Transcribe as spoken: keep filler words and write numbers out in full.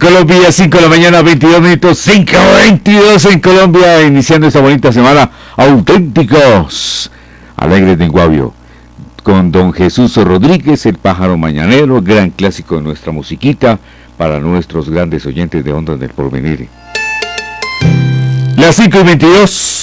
Colombia, cinco de la mañana, veintidós minutos, cinco veintidós en Colombia, iniciando esta bonita semana, auténticos, alegres de Guavio, con don Jesús Rodríguez, el pájaro mañanero, gran clásico de nuestra musiquita, para nuestros grandes oyentes de Ondas del Porvenir. Las cinco y veintidós.